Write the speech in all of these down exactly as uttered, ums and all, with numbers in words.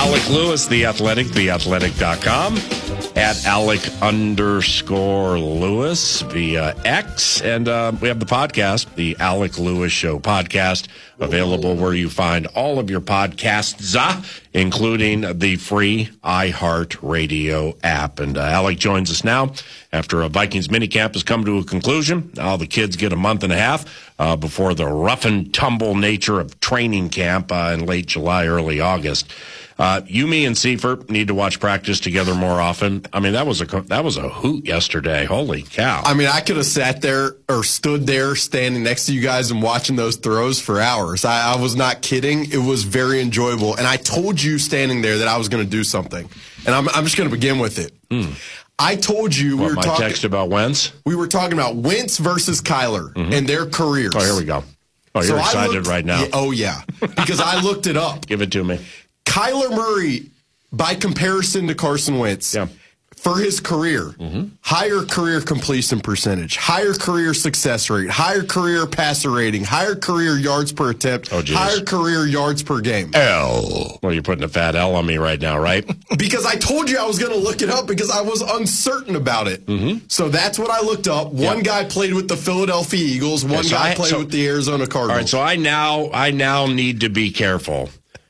Alec Lewis, The Athletic, the athletic dot com, at Alec underscore Lewis via X. And uh, we have the podcast, the Alec Lewis Show podcast, available where you find all of your podcasts, uh, including the free iHeartRadio app. And uh, Alec joins us now after a Vikings minicamp has come to a conclusion. Now the kids get a month and a half uh, before the rough and tumble nature of training camp uh, in late July, early August. Uh, you, me, and Seifert need to watch practice together more often. I mean, that was a that was a hoot yesterday. Holy cow! I mean, I could have sat there or stood there, standing next to you guys and watching those throws for hours. I, I was not kidding. It was very enjoyable, and I told you standing there that I was going to do something, and I'm I'm just going to begin with it. Hmm. I told you what, we were my talking text about Wentz. We were talking about Wentz versus Kyler mm-hmm. and their careers. Oh, here we go. Oh, you're so excited looked, right now. Yeah, oh yeah, because I looked it up. Give it to me. Kyler Murray, by comparison to Carson Wentz, yeah. for his career, mm-hmm. higher career completion percentage, higher career success rate, higher career passer rating, higher career yards per attempt, oh, higher career yards per game. L. Well, you're putting a fat L on me right now, right? Because I told you I was going to look it up because I was uncertain about it. Mm-hmm. So that's what I looked up. One yeah. guy played with the Philadelphia Eagles. One yeah, so guy I, played so, with the Arizona Cardinals. All right, so I now I now need to be careful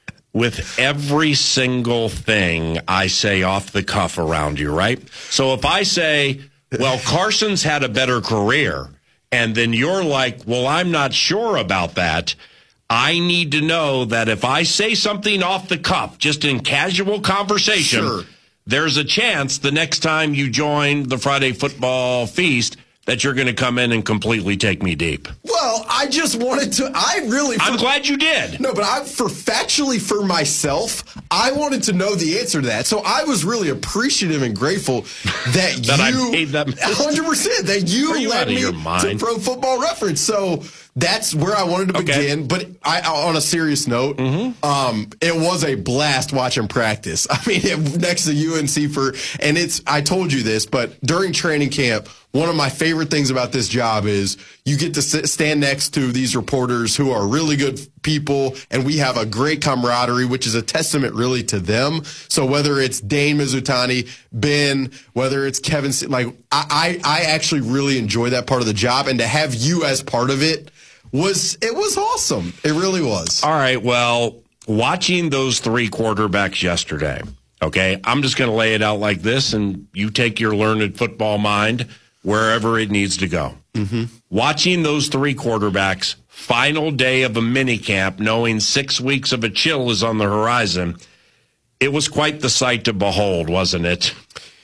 with every single thing I say off the cuff around you, right? So if I say, well, Carson's had a better career, and then you're like, well, I'm not sure about that, I need to know that if I say something off the cuff, just in casual conversation, sure. there's a chance the next time you join the Friday Football Feast that you're going to come in and completely take me deep. Well, I just wanted to, I really... I'm for, glad you did. No, but I, for factually for myself, I wanted to know the answer to that. So I was really appreciative and grateful that, that you... I made that one hundred percent, that you, you led me to Pro Football Reference. So that's where I wanted to begin. Okay. But I, on a serious note, mm-hmm. um, it was a blast watching practice. I mean, it, next to U N C for... And it's, I told you this, but during training camp, one of my favorite things about this job is you get to sit, stand next to these reporters who are really good people, and we have a great camaraderie, which is a testament really to them. So whether it's Dane Mizutani, Ben, whether it's Kevin, like I, I, I actually really enjoy that part of the job, and to have you as part of it was it was awesome. It really was. All right, well, watching those three quarterbacks yesterday, okay, I'm just going to lay it out like this, and you take your learned football mind wherever it needs to go. Mm-hmm. Watching those three quarterbacks, final day of a minicamp, knowing six weeks of a chill is on the horizon, it was quite the sight to behold, wasn't it?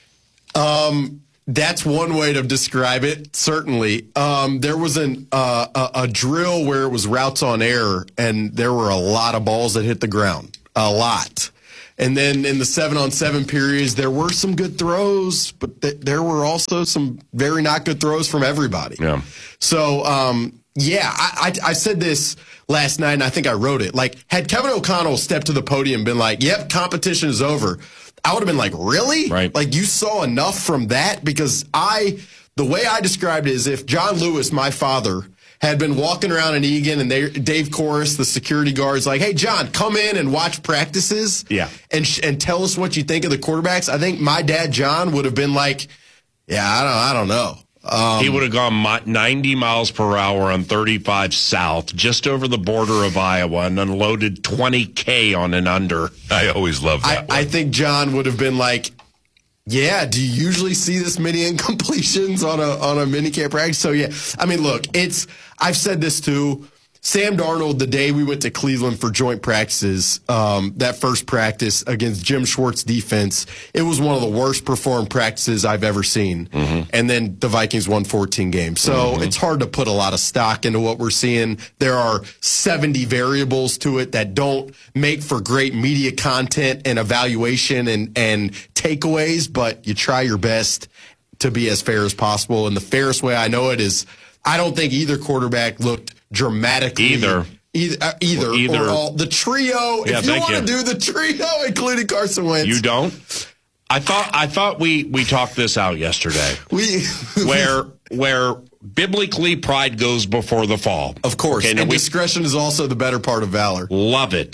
Um, that's one way to describe it, certainly. Um, there was an, uh, a, a drill where it was routes on air, and there were a lot of balls that hit the ground. A lot. And then in the seven-on-seven periods, there were some good throws, but th- there were also some very not good throws from everybody. Yeah. So, um, yeah, I, I, I said this last night, and I think I wrote it. Like, had Kevin O'Connell stepped to the podium and been like, yep, competition is over, I would have been like, really? Right. Like, you saw enough from that? Because I, the way I described it is if John Lewis, my father, had been walking around in Egan, and they, Dave Corris, the security guard's like, hey, John, come in and watch practices yeah. and sh- and tell us what you think of the quarterbacks. I think my dad, John, would have been like, yeah, I don't, I don't know. Um, he would have gone ninety miles per hour on thirty-five South, just over the border of Iowa, and unloaded twenty K on an under. I always love that I, I think John would have been like, yeah, do you usually see this many incompletions on a on a minicamp practice? So, yeah, I mean, look, it's I've said this too. Sam Darnold, the day we went to Cleveland for joint practices, um, that first practice against Jim Schwartz's defense, it was one of the worst performed practices I've ever seen. Mm-hmm. And then the Vikings won fourteen games. So mm-hmm. it's hard to put a lot of stock into what we're seeing. There are seventy variables to it that don't make for great media content and evaluation and, and takeaways, but you try your best to be as fair as possible. And the fairest way I know it is I don't think either quarterback looked dramatically. Either. Either. Uh, either. Well, either. Or all. The trio. Yeah, if you want to do the trio, including Carson Wentz. You don't? I thought I thought we, we talked this out yesterday. We where where biblically pride goes before the fall. Of course. Okay, and we, discretion is also the better part of valor. Love it.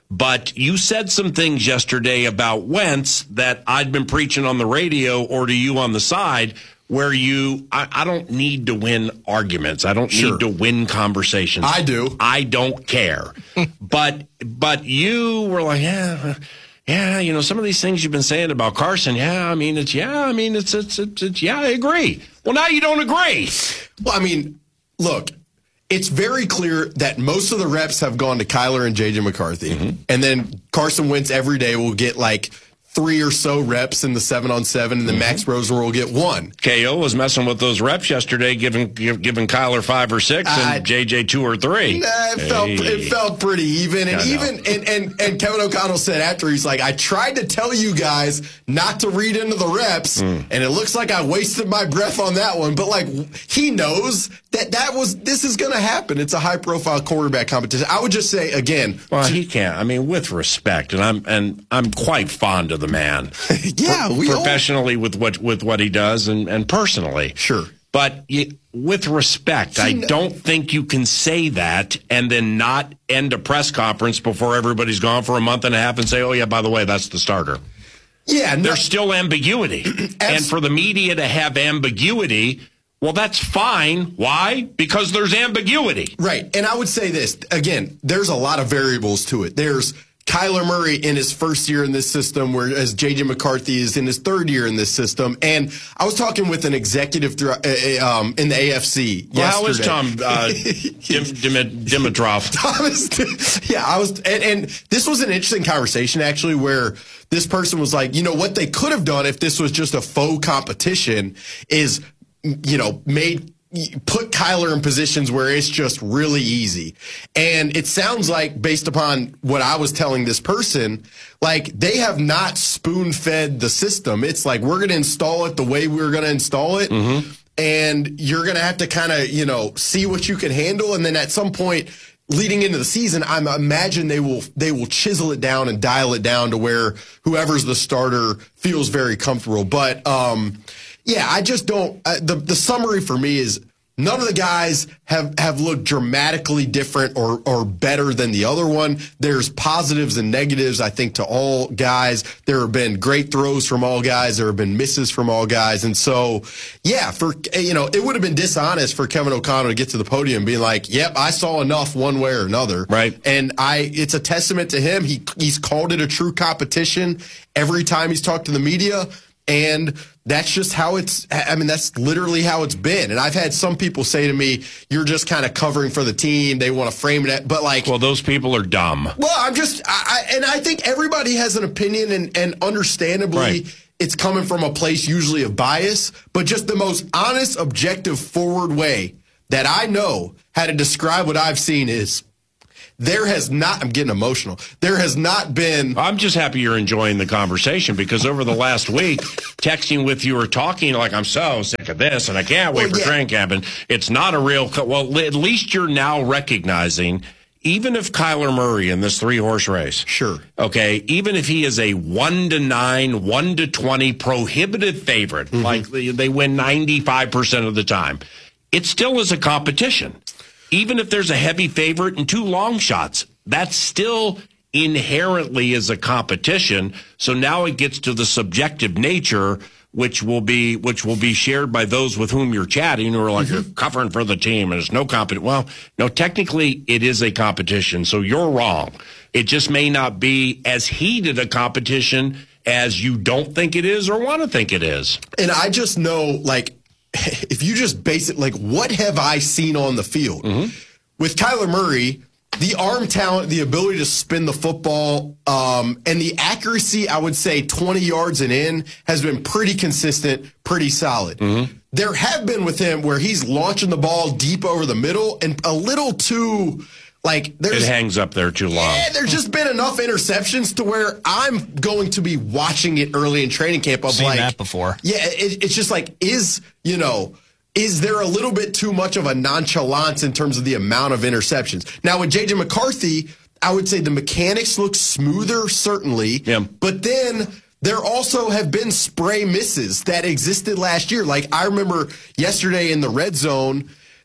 But you said some things yesterday about Wentz that I'd been preaching on the radio or to you on the side, where you, I, I don't need to win arguments. I don't Sure. need to win conversations. I do. I don't care. but but you were like, yeah, yeah, you know, some of these things you've been saying about Carson, yeah, I mean, it's, yeah, I mean, it's, it's, it's, it's yeah, I agree. Well, now you don't agree. Well, I mean, look, it's very clear that most of the reps have gone to Kyler and J J McCarthy. Mm-hmm. And then Carson Wentz every day will get like three or so reps in the seven on seven, and then mm-hmm. Max Rosen will get one. K O was messing with those reps yesterday, giving give, giving Kyler five or six and uh, J J two or three. Nah, it, hey. felt, it felt pretty even. And yeah, even and, and, and Kevin O'Connell said after, he's like, I tried to tell you guys not to read into the reps, mm. and it looks like I wasted my breath on that one. But, like, he knows that that was this is going to happen. It's a high-profile quarterback competition. I would just say, again. Well, he can't. I mean, with respect, and I'm and I'm quite fond of the man. yeah, Pro- we professionally all... with what with what he does, and, and personally, sure. But you, with respect, he I kn- don't think you can say that and then not end a press conference before everybody's gone for a month and a half and say, "Oh yeah, by the way, that's the starter." Yeah, no. There's still ambiguity, and for the media to have ambiguity. Well, that's fine. Why? Because there's ambiguity. Right. And I would say this, again, there's a lot of variables to it. There's Kyler Murray in his first year in this system, whereas J J McCarthy is in his third year in this system. And I was talking with an executive through, uh, um, in the A F C well, yesterday. How is Tom uh, Dim- Dim- Dimitrov? Thomas, yeah, I was, and, and this was an interesting conversation, actually, where this person was like, you know, what they could have done if this was just a faux competition is, you know, made put Kyler in positions where it's just really easy. And it sounds like, based upon what I was telling this person, like they have not spoon-fed the system. It's like, we're going to install it the way we're going to install it. Mm-hmm. And you're going to have to kind of, you know, see what you can handle. And then at some point leading into the season, I imagine they will they will chisel it down and dial it down to where whoever's the starter feels very comfortable. But, um, yeah, I just don't uh, – the the summary for me is none of the guys have, have looked dramatically different or, or better than the other one. There's positives and negatives, I think, to all guys. There have been great throws from all guys. There have been misses from all guys. And so, yeah, for you know, it would have been dishonest for Kevin O'Connell to get to the podium being like, yep, I saw enough one way or another. Right. And I it's a testament to him. He He's called it a true competition every time he's talked to the media. And that's just how it's, I mean, that's literally how it's been. And I've had some people say to me, you're just kind of covering for the team. They want to frame it, but like. Well, those people are dumb. Well, I'm just, I, I, and I think everybody has an opinion, and, and understandably, right. It's coming from a place usually of bias, but just the most honest, objective, forward way that I know how to describe what I've seen is, there has not, I'm getting emotional. There has not been. I'm just happy you're enjoying the conversation, because over the last week, texting with you or talking like, I'm so sick of this and I can't wait well, for yeah. training camp. And it's not a real, co- well, at least you're now recognizing, even if Kyler Murray in this three horse race. Sure. Okay. Even if he is a one to nine, one to twenty prohibitive favorite, mm-hmm. like they win ninety-five percent of the time, it still is a competition. Even if there's a heavy favorite and two long shots, that still inherently is a competition. So now it gets to the subjective nature, which will be which will be shared by those with whom you're chatting, who are like, mm-hmm. you're covering for the team and there's no competition. Well, no, technically it is a competition, so you're wrong. It just may not be as heated a competition as you don't think it is or want to think it is. And I just know, like, if you just base it, like, what have I seen on the field? Mm-hmm. With Kyler Murray, the arm talent, the ability to spin the football, um, and the accuracy, I would say twenty yards and in, has been pretty consistent, pretty solid. Mm-hmm. There have been with him where he's launching the ball deep over the middle and a little too... Like there's, it hangs up there too long. Yeah, there's just been enough interceptions to where I'm going to be watching it early in training camp. Of Seen like, that before. Yeah, it, it's just like, is, you know, is there a little bit too much of a nonchalance in terms of the amount of interceptions? Now, with J J McCarthy, I would say the mechanics look smoother, certainly. Yeah. But then there also have been spray misses that existed last year. Like I remember yesterday in the red zone,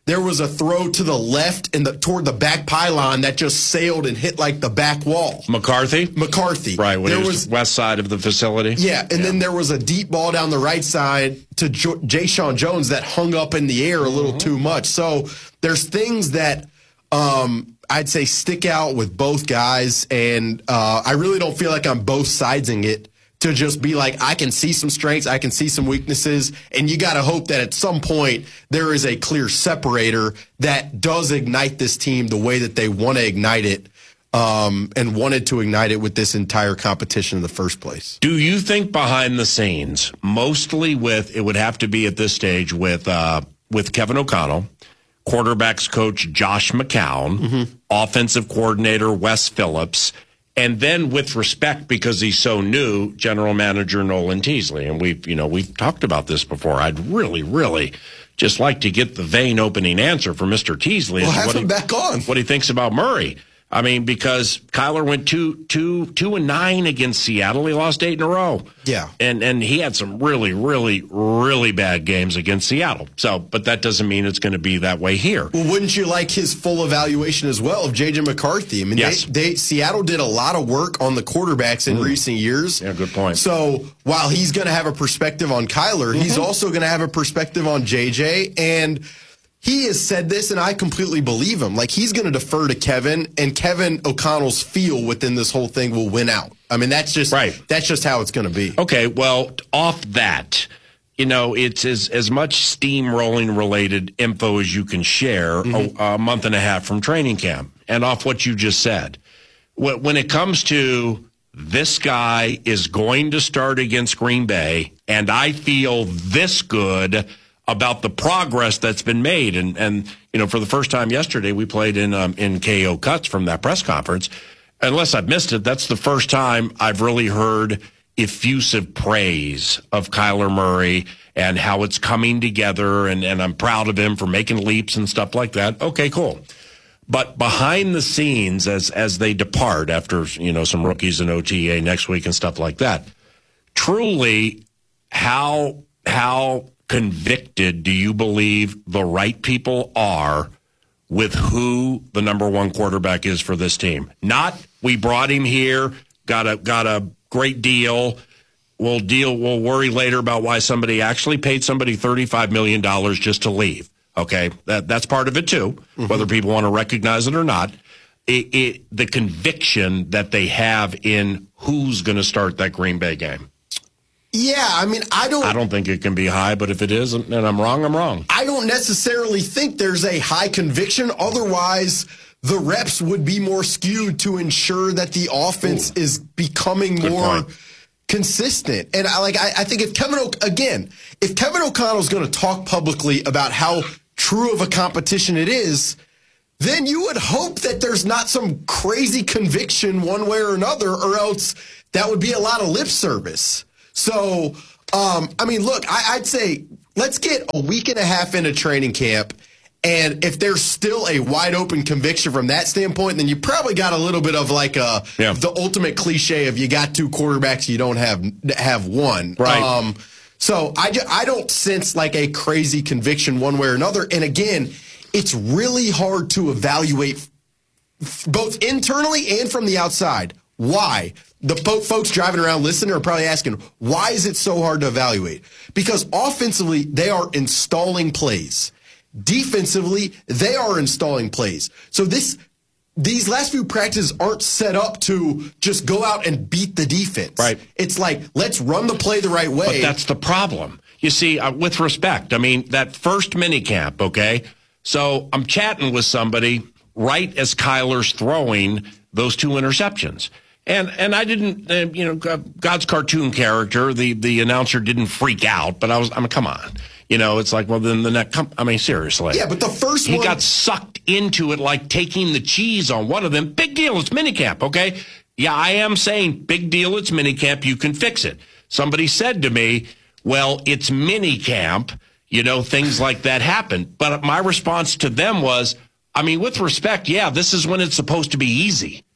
there was a throw to the left and the toward the back pylon that just sailed and hit like the back wall. McCarthy? McCarthy. Right, when there he was, was west side of the facility. Yeah, and yeah. then there was a deep ball down the right side to jo- Jay Sean Jones that hung up in the air a little mm-hmm. too much. So there's things that um, I'd say stick out with both guys, and uh, I really don't feel like I'm both sidesing it. To just be like, I can see some strengths, I can see some weaknesses, and you got to hope that at some point there is a clear separator that does ignite this team the way that they want to ignite it um, and wanted to ignite it with this entire competition in the first place. Do you think behind the scenes, mostly with, it would have to be at this stage with uh, with Kevin O'Connell, quarterbacks coach Josh McCown, mm-hmm. offensive coordinator Wes Phillips, and then, with respect, because he's so new, general manager Nolan Teasley. And we've, you know, we've talked about this before. I'd really, really just like to get the vein opening answer from Mister Teasley. We'll have what him he, back on. What he thinks about Murray. I mean, because Kyler went two, two, two and nine against Seattle. He lost eight in a row. Yeah. And and he had some really, really, really bad games against Seattle. So, but that doesn't mean it's going to be that way here. Well, wouldn't you like his full evaluation as well of J J McCarthy? I mean, yes. they, they Seattle did a lot of work on the quarterbacks in mm. recent years. Yeah, good point. So while he's going to have a perspective on Kyler, mm-hmm. he's also going to have a perspective on J J. And he has said this, and I completely believe him. Like, he's going to defer to Kevin, and Kevin O'Connell's feel within this whole thing will win out. I mean, that's just right. That's just how it's going to be. Okay, well, off that, you know, it's as, as much steamrolling related info as you can share mm-hmm. a, a month and a half from training camp. And off what you just said, when it comes to this guy is going to start against Green Bay, and I feel this good about the progress that's been made. And, and you know, for the first time yesterday, we played in um, in K O Cuts from that press conference. Unless I've missed it, that's the first time I've really heard effusive praise of Kyler Murray and how it's coming together, and, and I'm proud of him for making leaps and stuff like that. Okay, cool. But behind the scenes, as as they depart after, you know, some rookies in O T A next week and stuff like that, truly, how how convicted do you believe the right people are with who the number one quarterback is for this team? Not, we brought him here, got a got a great deal. We'll deal. We'll worry later about why somebody actually paid somebody thirty-five million dollars just to leave. Okay, that that's part of it too. Mm-hmm. Whether people want to recognize it or not, it, it the conviction that they have in who's going to start that Green Bay game. Yeah, I mean, I don't... I don't think it can be high, but if it is, and I'm wrong, I'm wrong. I don't necessarily think there's a high conviction. Otherwise, the reps would be more skewed to ensure that the offense Ooh. is becoming Good more point. consistent. And I like, I, I think if Kevin, o- again, if Kevin O'Connell's going to talk publicly about how true of a competition it is, then you would hope that there's not some crazy conviction one way or another, or else that would be a lot of lip service. So, um, I mean, look, I, I'd say let's get a week and a half into training camp, and if there's still a wide open conviction from that standpoint, then you probably got a little bit of like a yeah. the ultimate cliche of you got two quarterbacks, you don't have have one. Right. Um, so I, I don't sense like a crazy conviction one way or another. And again, it's really hard to evaluate both internally and from the outside. Why? The folks driving around listening are probably asking, why is it so hard to evaluate? Because offensively, they are installing plays. Defensively, they are installing plays. So this, these last few practices aren't set up to just go out and beat the defense. Right. It's like, let's run the play the right way. But that's the problem. You see, uh, with respect, I mean, that first minicamp, okay? So I'm chatting with somebody right as Kyler's throwing those two interceptions. And and I didn't, uh, you know, God's cartoon character, the, the announcer didn't freak out, but I was, I mean, come on. You know, it's like, well, then the next, I mean, seriously. Yeah, but the first he one. He got sucked into it like taking the cheese on one of them. Big deal, it's minicamp, okay? Yeah, I am saying, big deal, it's minicamp, you can fix it. Somebody said to me, well, it's minicamp, you know, things like that happen. But my response to them was, I mean, with respect, yeah, this is when it's supposed to be easy.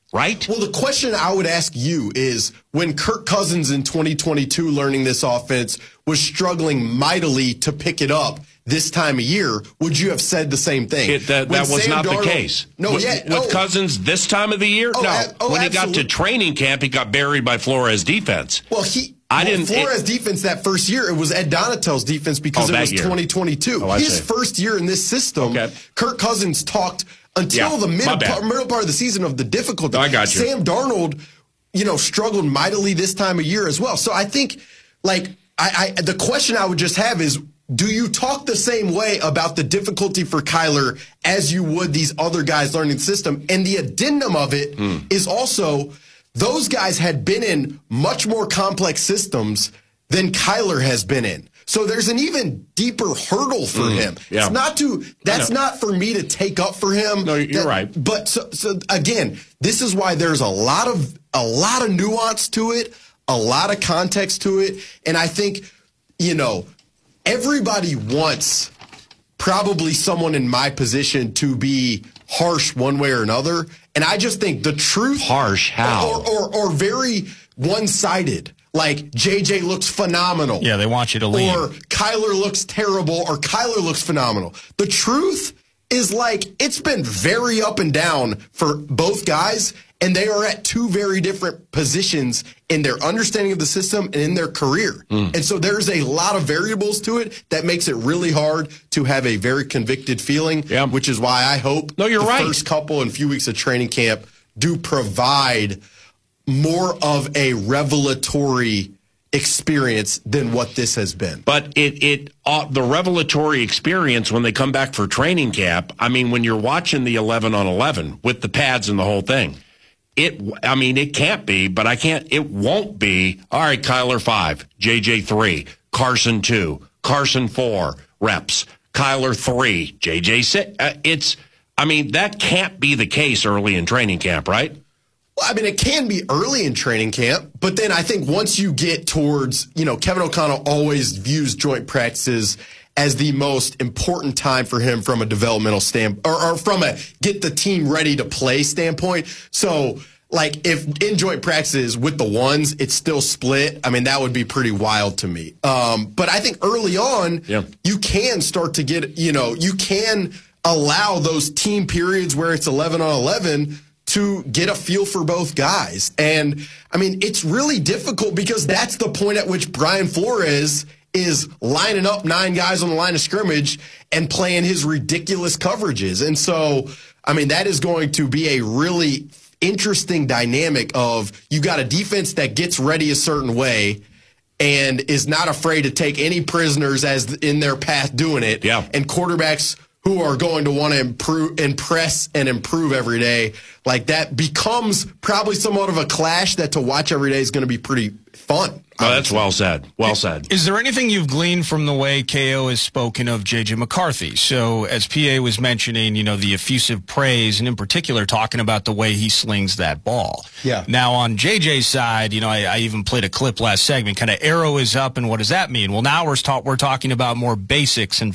right? Well, the question I would ask you is, when Kirk Cousins in twenty twenty-two learning this offense was struggling mightily to pick it up this time of year, would you have said the same thing? It, that that was Sam not Darnold, the case. No, with, yeah, with oh, Cousins this time of the year? Oh, no. a, oh, when he absolutely. got to training camp, he got buried by Flores' defense. Well, he I well, didn't. Flores' it, defense that first year, it was Ed Donatell's defense because oh, it was year. twenty twenty-two. Oh, His see. first year in this system, okay. Kirk Cousins talked until yeah, the middle my part, middle part of the season of the difficulty. I got you. Sam Darnold, you know, struggled mightily this time of year as well. So I think, like, I, I the question I would just have is, do you talk the same way about the difficulty for Kyler as you would these other guys learning the system? And the addendum of it mm. is also, those guys had been in much more complex systems than Kyler has been in. So there's an even deeper hurdle for mm. him. Yeah. It's not to, that's not for me to take up for him. No, you're that, right. But so, so again, this is why there's a lot of, a lot of nuance to it, a lot of context to it. And I think, you know, everybody wants probably someone in my position to be harsh one way or another. And I just think the truth. Harsh, how? Or, or, or very one-sided. Like, J J looks phenomenal. Yeah, they want you to leave. Or Kyler looks terrible, or Kyler looks phenomenal. The truth is, like, it's been very up and down for both guys, and they are at two very different positions in their understanding of the system and in their career. Mm. And so there's a lot of variables to it that makes it really hard to have a very convicted feeling, yeah. which is why I hope no, you're the right. first couple and few weeks of training camp do provide more of a revelatory experience than what this has been. But it it uh, the revelatory experience when they come back for training camp, I mean, when you're watching the eleven on eleven with the pads and the whole thing, it I mean, it can't be, but I can't, it won't be, all right, Kyler five, J J three, Carson two, Carson four reps, Kyler three, J J six. Uh, it's, I mean, that can't be the case early in training camp, right? Well, I mean, it can be early in training camp, but then I think once you get towards, you know, Kevin O'Connell always views joint practices as the most important time for him from a developmental standpoint, or, or from a get the team ready to play standpoint. So, like, if in joint practices with the ones, it's still split, I mean, that would be pretty wild to me. Um, but I think early on, yeah. you can start to get, you know, you can allow those team periods where it's eleven on eleven to get a feel for both guys. And, I mean, it's really difficult because that's the point at which Brian Flores is lining up nine guys on the line of scrimmage and playing his ridiculous coverages. And so, I mean, that is going to be a really interesting dynamic of, you got a defense that gets ready a certain way and is not afraid to take any prisoners as in their path doing it. Yeah. And quarterbacks who are going to want to improve, impress and improve every day. Like, that becomes probably somewhat of a clash that to watch every day is going to be pretty fun. Oh, that's well said. Well said. Is there anything you've gleaned from the way K O has spoken of J J McCarthy? So, as P A was mentioning, you know, the effusive praise, and in particular talking about the way he slings that ball. Yeah. Now, on J J's side, you know, I, I even played a clip last segment, kind of arrow is up, and what does that mean? Well, now we're, ta- we're talking about more basics and